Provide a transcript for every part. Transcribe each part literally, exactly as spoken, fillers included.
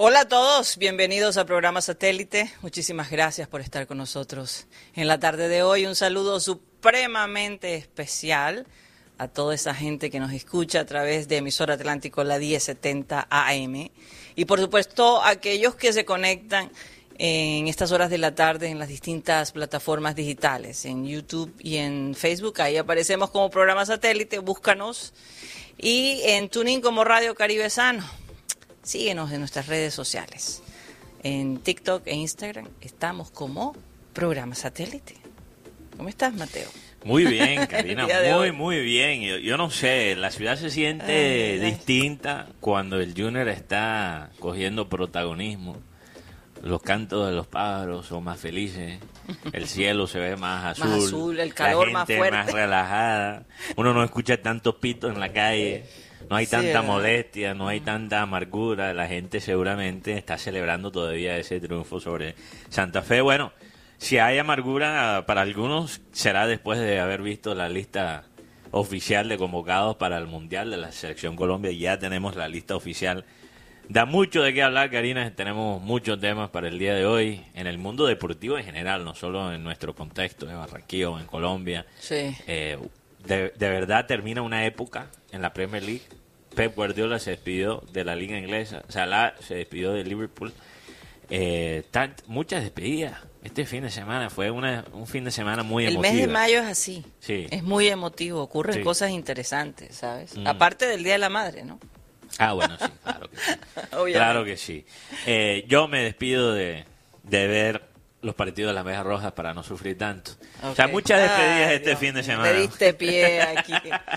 Hola a todos, bienvenidos al programa Satélite. Muchísimas gracias por estar con nosotros en la tarde de hoy. Un saludo supremamente especial a toda esa gente que nos escucha a través de Emisora Atlántico, la diez setenta A M. Y por supuesto, aquellos que se conectan en estas horas de la tarde en las distintas plataformas digitales, en YouTube y en Facebook. Ahí aparecemos como programa Satélite, búscanos. Y en TuneIn como Radio Caribe Sano. Síguenos en nuestras redes sociales. En TikTok e Instagram estamos como programa Satélite. ¿Cómo estás, Mateo? Muy bien, Karina, muy, muy bien. Yo, yo no sé, la ciudad se siente ay, distinta ay. cuando el Junior está cogiendo protagonismo. Los cantos de los pájaros son más felices, el cielo se ve más azul, más azul, el calor la gente más fuerte, más relajada, uno no escucha tantos pitos en la calle, no hay tanta sí, molestia, no hay tanta amargura, la gente seguramente está celebrando todavía ese triunfo sobre Santa Fe. Bueno, si hay amargura para algunos será después de haber visto la lista oficial de convocados para el Mundial de la Selección Colombia. Ya tenemos la lista oficial. Da mucho de qué hablar, Karina. Tenemos muchos temas para el día de hoy en el mundo deportivo en general, no solo en nuestro contexto de Barranquilla o en Colombia. Sí. Eh, de, de verdad termina una época en la Premier League. Pep Guardiola se despidió de la liga inglesa, Salah se despidió de Liverpool. Eh, tant, muchas despedidas. Este fin de semana fue una, un fin de semana muy el emotivo. El mes de mayo es así. Sí. Es muy emotivo, ocurren sí. cosas interesantes, ¿sabes? Mm. Aparte del Día de la Madre, ¿no? Ah, bueno, sí, claro que sí. Claro que sí. Eh, yo me despido de, de ver los partidos de las Mejas Rojas para no sufrir tanto. Okay. O sea, muchas despedidas Ay, este Dios fin de semana. Me diste pie aquí.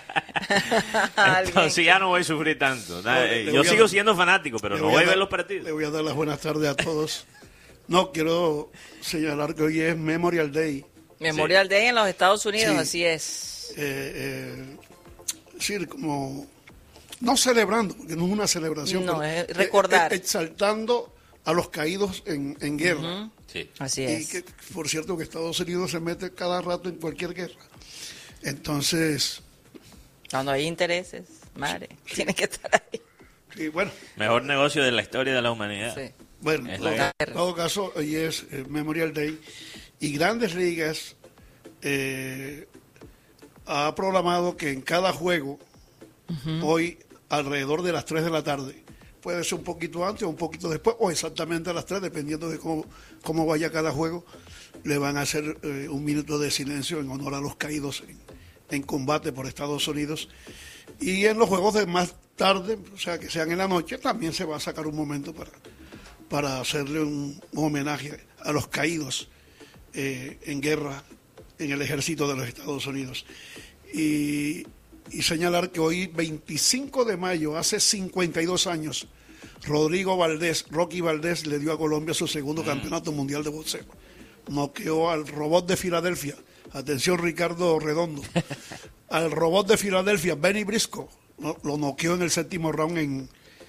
Entonces ya no voy a sufrir tanto. No, yo sigo a, siendo fanático, pero no voy a ver dar, los partidos. Le voy a dar las buenas tardes a todos. No, quiero señalar que hoy es Memorial Day. Memorial sí. Day en los Estados Unidos, sí. así es. Eh, eh, sí, como... No celebrando, porque no es una celebración. No, es recordar. Eh, exaltando a los caídos en, en guerra. Uh-huh. Sí. Así y es. que, por cierto, que Estados Unidos se mete cada rato en cualquier guerra. Entonces... Cuando hay intereses, madre, sí. tiene que estar ahí. Sí, bueno. Mejor negocio de la historia de la humanidad. Sí. Bueno, en todo, todo caso, hoy es eh, Memorial Day. Y Grandes Ligas eh, ha programado que en cada juego, uh-huh. hoy alrededor de las tres de la tarde, puede ser un poquito antes o un poquito después, o exactamente a las tres, dependiendo de cómo, cómo vaya cada juego, le van a hacer eh, un minuto de silencio en honor a los caídos en, en combate por Estados Unidos. Y en los juegos de más tarde, o sea, que sean en la noche, también se va a sacar un momento para, para hacerle un, un homenaje a los caídos eh, en guerra en el ejército de los Estados Unidos. Y... Y señalar que hoy, veinticinco de mayo, hace cincuenta y dos años, Rodrigo Valdés, Rocky Valdés, le dio a Colombia su segundo mm. campeonato mundial de boxeo. Noqueó al robot de Filadelfia, atención Ricardo Redondo, al robot de Filadelfia, Benny Briscoe, ¿no? Lo noqueó en el séptimo round en,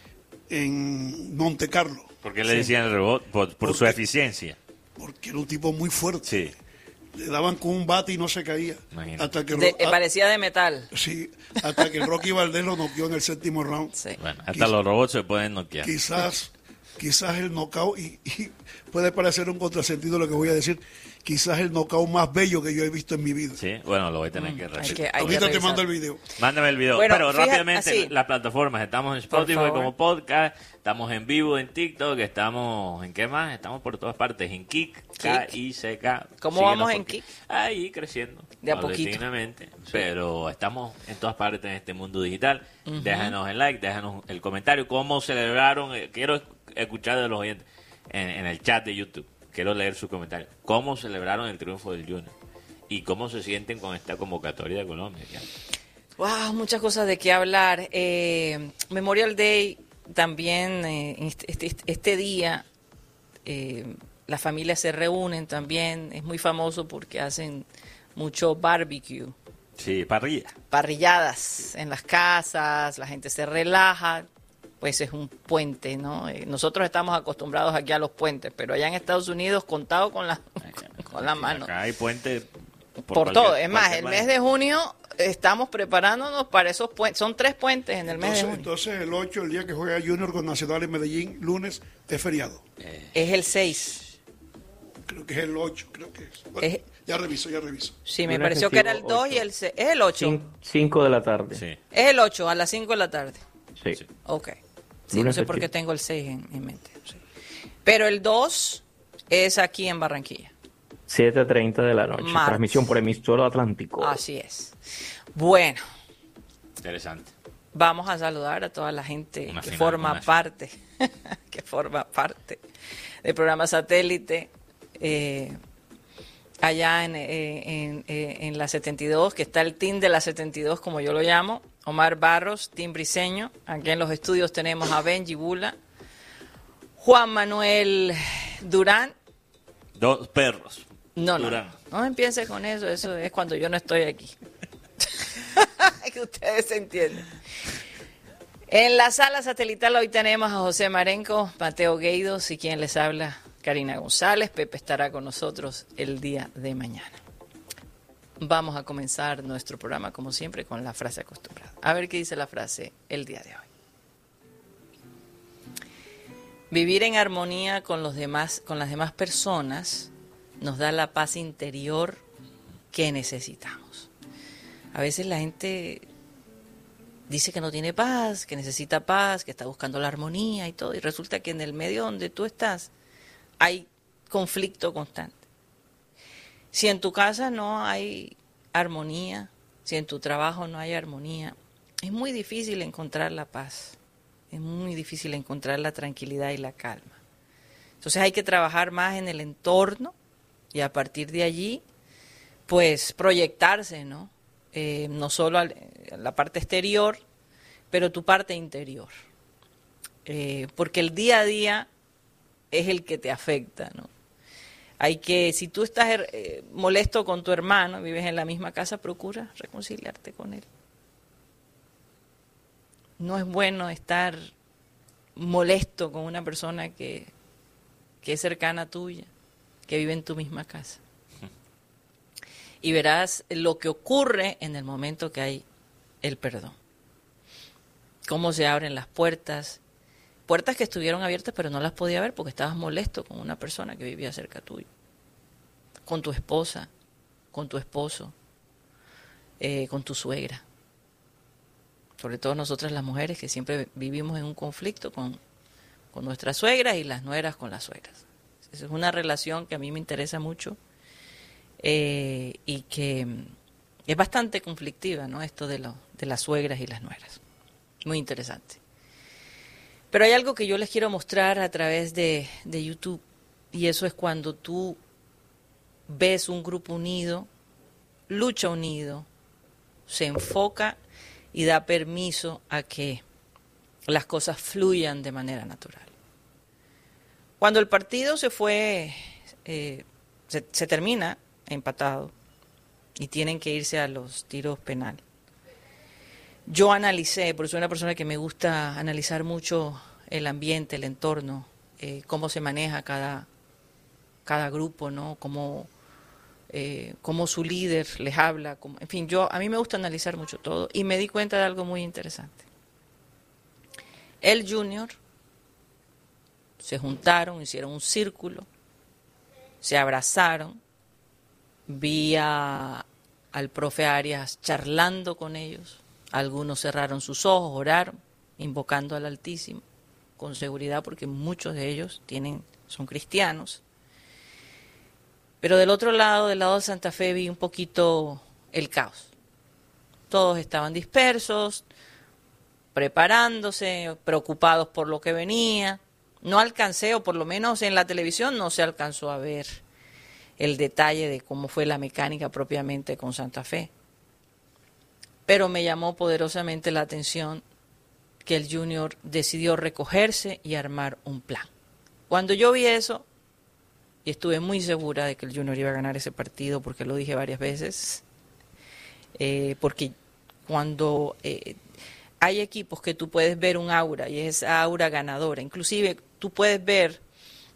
en Monte Carlo. ¿Por qué le sí. decían el robot? Por, por porque, su eficiencia. Porque era un tipo muy fuerte. Sí. Le daban con un bate y no se caía. Hasta que de, a, parecía de metal. Sí, hasta que Rocky Valdés lo noqueó en el séptimo round. Sí. Bueno, hasta quizás, los robots se pueden noquear. Quizás, quizás el knockout, y, y puede parecer un contrasentido lo que voy a decir, quizás el knockout más bello que yo he visto en mi vida. Sí, bueno, lo voy a tener mm, que revisar. Que, Ahorita te mando el video. Mándame el video. Bueno, Pero fíjate, rápidamente, así. las plataformas. Estamos en Spotify como podcast, estamos en vivo en TikTok, estamos en qué más, estamos por todas partes, en Kik, K I C K. ¿Cómo vamos en Kik? Ahí creciendo. De a poquito. Sí. Pero estamos en todas partes en este mundo digital. Uh-huh. Déjanos el like, déjanos el comentario. ¿Cómo celebraron? Quiero escuchar de los oyentes en, en el chat de YouTube. Quiero leer sus comentarios. ¿Cómo celebraron el triunfo del Junior? ¿Y cómo se sienten con esta convocatoria de Colombia? Wow, muchas cosas de qué hablar. Eh, Memorial Day también, eh, este, este, este día, eh, las familias se reúnen también. Es muy famoso porque hacen mucho barbecue. Sí, parrilla. Parrilladas en las casas, la gente se relaja. Pues es un puente, ¿no? Eh, nosotros estamos acostumbrados aquí a los puentes, pero allá en Estados Unidos contado con la con la mano. Acá hay puentes por, por todo. Es más, el mes de junio estamos preparándonos para esos puentes. Son tres puentes en el mes entonces, de junio. Entonces el ocho, el día que juega Junior con Nacional en Medellín, lunes, es feriado. Eh. Es el seis. Creo que es el ocho, creo que es. Bueno, es... Ya reviso, ya reviso. Sí, me pareció que era el dos y el seis. ¿Es el ocho? cinco de la tarde. Sí. Es el ocho, a las cinco de la tarde. Sí. Ok. Sí, no sé por qué tengo el seis en, en mente. Sí. Pero el dos es aquí en Barranquilla. siete treinta de la noche. Martes. Transmisión por emisora Atlántico. Así es. Bueno. Interesante. Vamos a saludar a toda la gente una que final, forma parte, que forma parte del programa Satélite. Eh, allá en, en, en, en la setenta y dos, que está el team de la setenta y dos, como yo lo llamo, Omar Barros, team Briseño. Aquí en los estudios tenemos a Benji Bula, Juan Manuel Durán. Dos perros. No, Durán. no, no empiece con eso, eso es cuando yo no estoy aquí. Que ustedes se entienden. En la sala satelital hoy tenemos a José Marenco, Mateo Gueidos y quien les habla, Karina González. Pepe estará con nosotros el día de mañana. Vamos a comenzar nuestro programa, como siempre, con la frase acostumbrada. A ver qué dice la frase el día de hoy. Vivir en armonía con los demás, con las demás personas, nos da la paz interior que necesitamos. A veces la gente dice que no tiene paz, que necesita paz, que está buscando la armonía y todo, y resulta que en el medio donde tú estás hay conflicto constante. Si en tu casa no hay armonía, si en tu trabajo no hay armonía, es muy difícil encontrar la paz, es muy difícil encontrar la tranquilidad y la calma. Entonces hay que trabajar más en el entorno y a partir de allí, pues proyectarse, ¿no? Eh, no solo a la parte exterior, pero tu parte interior. Eh, porque el día a día es el que te afecta, ¿no? Hay que, si tú estás eh, molesto con tu hermano, vives en la misma casa, procura reconciliarte con él. No es bueno estar molesto con una persona que, que es cercana tuya, que vive en tu misma casa. Y verás lo que ocurre en el momento que hay el perdón. Cómo se abren las puertas, puertas que estuvieron abiertas pero no las podía ver porque estabas molesto con una persona que vivía cerca tuyo, con tu esposa, con tu esposo, eh, con tu suegra. Sobre todo nosotras las mujeres que siempre vivimos en un conflicto con, con nuestras suegras y las nueras con las suegras. Esa es una relación que a mí me interesa mucho. Eh, y que es bastante conflictiva, ¿no? Esto de, lo, de las suegras y las nueras. Muy interesante. Pero hay algo que yo les quiero mostrar a través de, de YouTube, y eso es cuando tú ves un grupo unido, lucha unido, se enfoca y da permiso a que las cosas fluyan de manera natural. Cuando el partido se fue, eh, se, se termina empatado y tienen que irse a los tiros penal. Yo analicé, porque soy una persona que me gusta analizar mucho el ambiente, el entorno, eh, cómo se maneja cada, cada grupo, ¿no? Cómo, eh, cómo su líder les habla, cómo, en fin, yo a mí me gusta analizar mucho todo y me di cuenta de algo muy interesante. El Junior se juntaron, hicieron un círculo, se abrazaron. Vi a, al profe Arias charlando con ellos. Algunos cerraron sus ojos, oraron, invocando al Altísimo, con seguridad porque muchos de ellos tienen, son cristianos. Pero del otro lado, del lado de Santa Fe, vi un poquito el caos. Todos estaban dispersos, preparándose, preocupados por lo que venía. No alcancé, o por lo menos en la televisión no se alcanzó a ver el detalle de cómo fue la mecánica propiamente con Santa Fe. Pero me llamó poderosamente la atención que el Junior decidió recogerse y armar un plan. Cuando yo vi eso, y estuve muy segura de que el Junior iba a ganar ese partido, porque lo dije varias veces, eh, porque cuando eh, hay equipos que tú puedes ver un aura, y es aura ganadora, inclusive tú puedes ver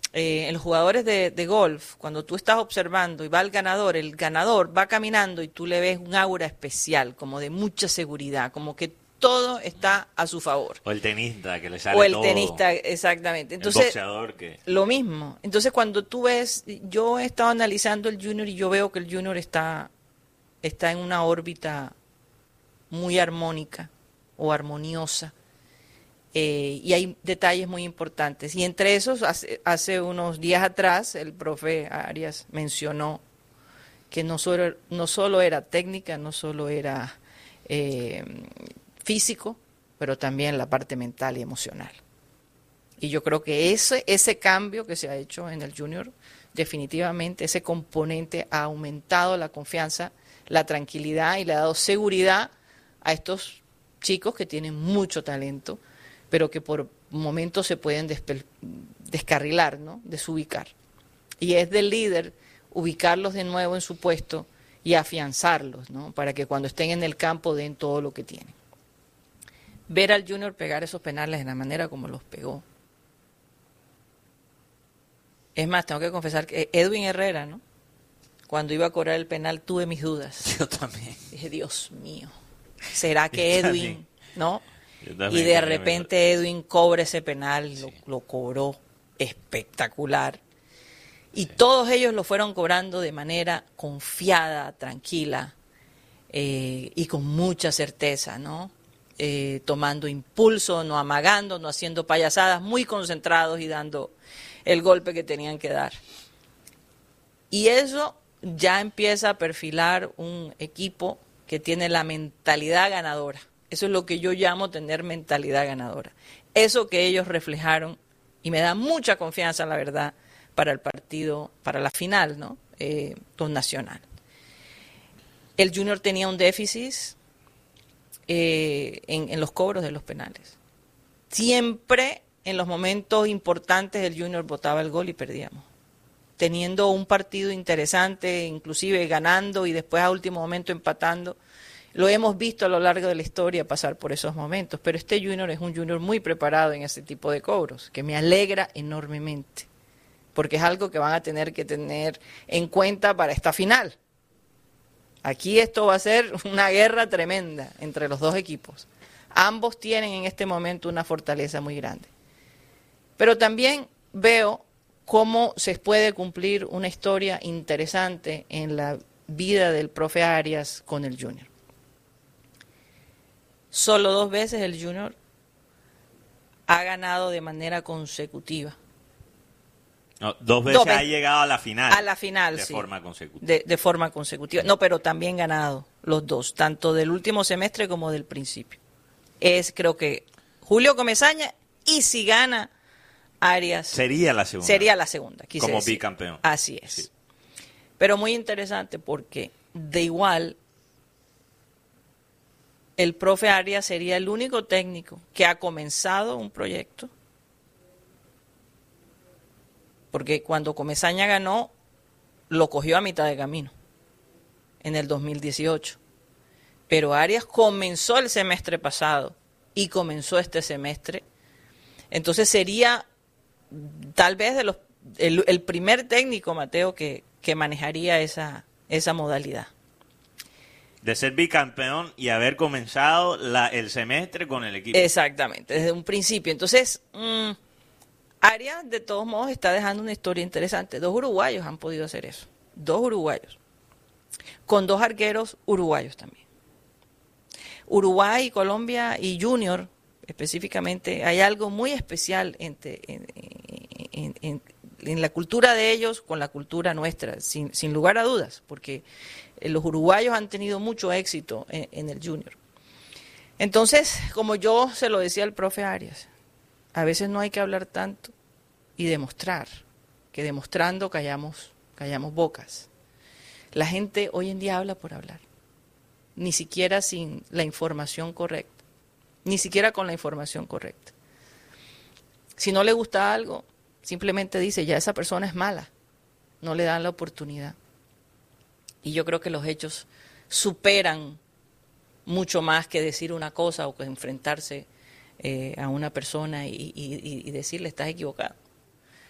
eh, en los jugadores de, de golf, cuando tú estás observando y va el ganador, el ganador va caminando y tú le ves un aura especial, como de mucha seguridad, como que todo está a su favor. O el tenista que le sale O el todo, tenista, exactamente. Entonces, el boxeador que... lo mismo. Entonces, cuando tú ves, yo he estado analizando el Junior y yo veo que el Junior está, está en una órbita muy armónica o armoniosa. Eh, y hay detalles muy importantes. Y entre esos, hace, hace unos días atrás, el profe Arias mencionó que no solo, no solo era técnica, no solo era eh, físico, pero también la parte mental y emocional. Y yo creo que ese, ese cambio que se ha hecho en el Junior, definitivamente ese componente ha aumentado la confianza, la tranquilidad y le ha dado seguridad a estos chicos que tienen mucho talento, pero que por momentos se pueden descarrilar, ¿no? Desubicar. Y es del líder ubicarlos de nuevo en su puesto y afianzarlos, ¿no? Para que cuando estén en el campo den todo lo que tienen. Ver al Junior pegar esos penales de la manera como los pegó. Es más, tengo que confesar que Edwin Herrera, ¿no? Cuando iba a cobrar el penal tuve mis dudas. Yo también. Dije, Dios mío, ¿será que Edwin, también. no? También, Y de repente Edwin cobra ese penal, sí. lo, lo cobró espectacular. Y sí. todos ellos lo fueron cobrando de manera confiada, tranquila eh, y con mucha certeza, ¿no? Eh, tomando impulso, no amagando, no haciendo payasadas, muy concentrados y dando el golpe que tenían que dar. Y eso ya empieza a perfilar un equipo que tiene la mentalidad ganadora. Eso es lo que yo llamo tener mentalidad ganadora. Eso que ellos reflejaron, y me da mucha confianza, la verdad, para el partido, para la final, ¿no? Eh, con Nacional. El Junior tenía un déficit eh, en, en los cobros de los penales. Siempre en los momentos importantes el Junior botaba el gol y perdíamos. Teniendo un partido interesante, inclusive ganando y después a último momento empatando. Lo hemos visto a lo largo de la historia pasar por esos momentos, pero este Junior es un Junior muy preparado en ese tipo de cobros, que me alegra enormemente, porque es algo que van a tener que tener en cuenta para esta final. Aquí esto va a ser una guerra tremenda entre los dos equipos. Ambos tienen en este momento una fortaleza muy grande. Pero también veo cómo se puede cumplir una historia interesante en la vida del profe Arias con el Junior. Solo dos veces el Junior ha ganado de manera consecutiva. No, dos veces dos veces ha llegado a la final. A la final, de sí. forma consecutiva. De, de forma consecutiva. No, pero también ganado los dos, tanto del último semestre como del principio. Es, creo que, Julio Comesaña, y si gana Arias... Sería la segunda. Sería la segunda, quise Como decir. bicampeón. Así es. Sí. Pero muy interesante porque, de igual, el profe Arias sería el único técnico que ha comenzado un proyecto. Porque cuando Comesaña ganó, lo cogió a mitad de camino, en el dos mil dieciocho. Pero Arias comenzó el semestre pasado y comenzó este semestre. Entonces sería tal vez de los, el, el primer técnico, Mateo, que, que manejaría esa, esa modalidad. De ser bicampeón y haber comenzado la, el semestre con el equipo. Exactamente, desde un principio. Entonces... Mmm, Arias, de todos modos, está dejando una historia interesante. Dos uruguayos han podido hacer eso. Dos uruguayos. Con dos arqueros uruguayos también. Uruguay, Colombia y Junior, específicamente, hay algo muy especial entre, en, en, en, en la cultura de ellos con la cultura nuestra, sin, sin lugar a dudas, porque los uruguayos han tenido mucho éxito en, en el Junior. Entonces, como yo se lo decía al profe Arias, a veces no hay que hablar tanto y demostrar, que demostrando callamos, callamos bocas. La gente hoy en día habla por hablar, ni siquiera sin la información correcta, ni siquiera con la información correcta. Si no le gusta algo, simplemente dice, ya esa persona es mala, no le dan la oportunidad. Y yo creo que los hechos superan mucho más que decir una cosa o que enfrentarse Eh, a una persona y, y, y decirle estás equivocado.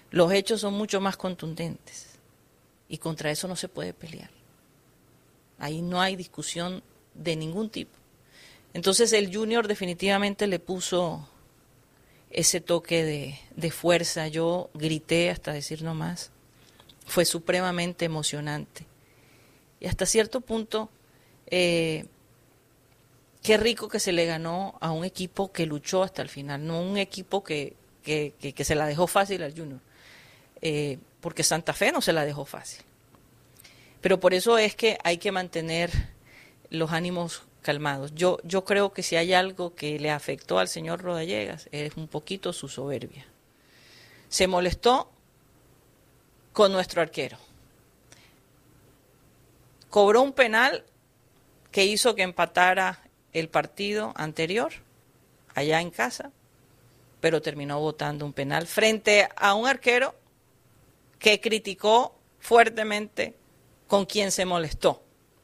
los hechos son mucho más contundentes y contra eso no se puede pelear. Ahí no hay discusión de ningún tipo. Entonces el Junior definitivamente le puso ese toque de, de fuerza. Yo grité hasta decir no más. Fue supremamente emocionante. Y hasta cierto punto, eh, qué rico que se le ganó a un equipo que luchó hasta el final, no un equipo que, que, que, que se la dejó fácil al Junior. Eh, porque Santa Fe no se la dejó fácil. Pero por eso es que hay que mantener los ánimos calmados. Yo, yo creo que si hay algo que le afectó al señor Rodallegas es un poquito su soberbia. Se molestó con nuestro arquero. Cobró un penal que hizo que empatara el partido anterior, allá en casa, pero terminó votando un penal frente a un arquero que criticó fuertemente con quien se molestó.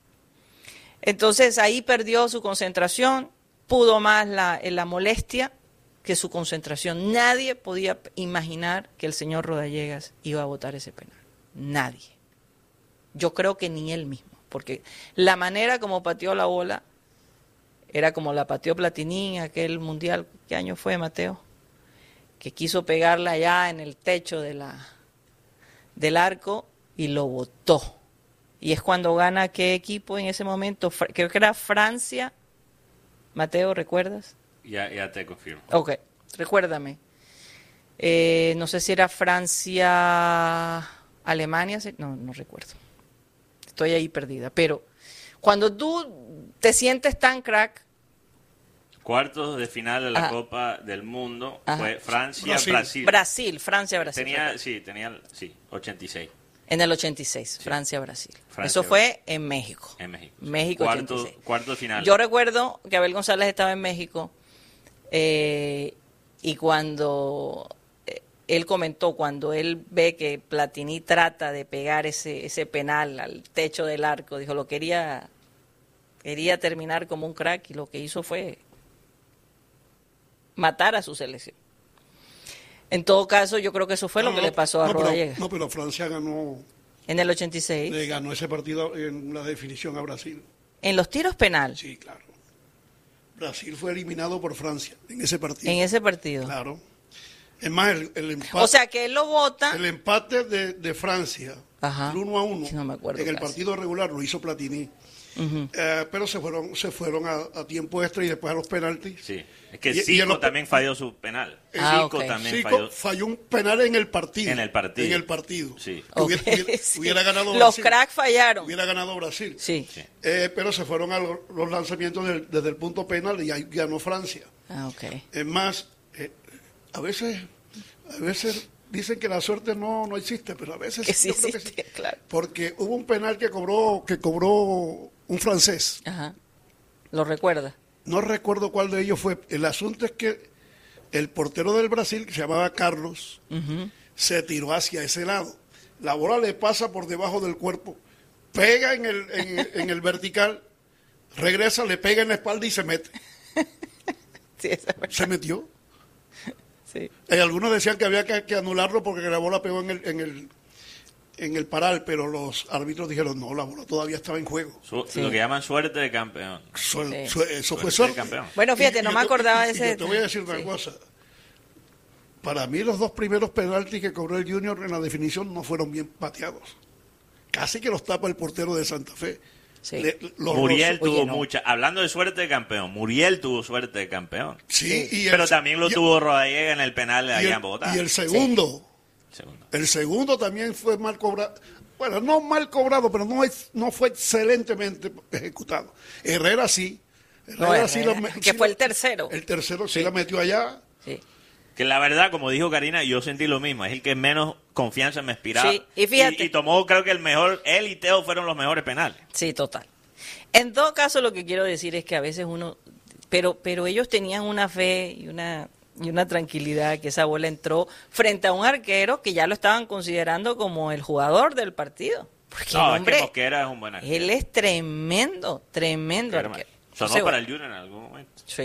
Entonces ahí perdió su concentración, pudo más la, la molestia que su concentración. Nadie podía imaginar que el señor Rodallegas iba a votar ese penal. Nadie. Yo creo que ni él mismo, porque la manera como pateó la bola era como la pateó Platini en aquel mundial. ¿Qué año fue, Mateo? Que quiso pegarla allá en el techo de la, del arco y lo botó. Y es cuando gana qué equipo en ese momento, creo que era Francia. Mateo, ¿recuerdas? Ya, ya te confirmo. Ok, recuérdame. Eh, no sé si era Francia, Alemania, no, no recuerdo. Estoy ahí perdida. Pero cuando tú te sientes tan crack. Cuartos de final de la Ajá. Copa del Mundo Ajá. fue Francia, Brasil. Brasil. Brasil, Francia, Brasil. Tenía, sí, tenía, sí, ochenta y seis. En el ochenta y seis, Sí. Francia, Brasil. Francia, Eso fue en México. En México. sí. México Cuarto, ochenta y seis. cuarto de final. Yo recuerdo que Abel González estaba en México eh, y cuando eh, él comentó, cuando él ve que Platini trata de pegar ese, ese penal al techo del arco, dijo, lo quería, quería terminar como un crack y lo que hizo fue matar a su selección. En todo caso, yo creo que eso fue No, lo que no, le pasó a no, pero- Rodallegas. No, pero Francia ganó, En el ochenta y seis, le ganó ese partido en la definición a Brasil. en los tiros penal, Sí, claro. Brasil fue eliminado por Francia en ese partido. en ese partido. Claro. Es más, el, el empate, O sea, que él lo vota. el empate de, de Francia, Ajá. el uno a uno, No me acuerdo en el casi. partido regular lo hizo Platini. Ujú. Eh, pero se fueron se fueron a, a tiempo extra y después a los penaltis. Sí. Es que Y- y Zico en los- también falló su penal. Ah, Zico ok. también Zico falló. falló un penal en el partido. En el partido. En el partido. Sí. Que Hubiera, Ok, hubiera- sí. hubiera ganado Los Brasil. cracks fallaron. Hubiera ganado Brasil. Sí. Sí. Eh, pero se fueron a lo- los lanzamientos del- desde el punto penal y ahí ganó Francia. Ah, ok. Es más, eh, a veces a veces dicen que la suerte no, no existe, pero a veces Que sí yo creo que existe, sí. claro. Porque hubo un penal que cobró que cobró un francés. Ajá. ¿Lo recuerda? No recuerdo cuál de ellos fue. El asunto es que el portero del Brasil, que se llamaba Carlos, Ujú. se tiró hacia ese lado. La bola le pasa por debajo del cuerpo, pega en el, en, en el vertical, regresa, le pega en la espalda y se mete. Sí, esa es verdad. Se metió. Sí. Eh, algunos decían que había que, que anularlo porque la bola pegó en el, en el en el paral, pero los árbitros dijeron no, la bola todavía estaba en juego. Su- Sí. Lo que llaman suerte de campeón. Suel- Sí. su- eso fue Suerte de suerte. campeón. Bueno, fíjate, Y- no y me yo te- acordaba de y ese yo te voy a decir una sí. cosa. Para mí los dos primeros penaltis que cobró el Junior en la definición no fueron bien pateados. Casi que los tapa el portero de Santa Fe. Sí. Le- los Muriel rozó- tuvo Oye, no. mucha. Hablando de suerte de campeón, Muriel tuvo suerte de campeón. Sí, y el- Pero también lo y- tuvo Rodallega en el penal y allá el, en Bogotá. y el segundo, Segundo. el segundo también fue mal cobrado. Bueno, no mal cobrado, pero no, es, no fue excelentemente ejecutado. Herrera sí. Herrera, No, Herrera, sí la me- que sí fue la- el tercero. El tercero sí, Sí. la metió allá. Sí. Que la verdad, como dijo Karina, yo sentí lo mismo. Es el que menos confianza me inspiraba. Sí, y fíjate- Y, y tomó, creo que el mejor. Él y Teo fueron los mejores penales. Sí, total. En todo caso, lo que quiero decir es que a veces uno, pero, pero ellos tenían una fe y una y una tranquilidad que esa bola entró frente a un arquero que ya lo estaban considerando como el jugador del partido. Porque No, el es hombre, que Mosquera es un buen arquero. él es tremendo, tremendo Sonó arquero. para Entonces, el Junior en algún momento. sí.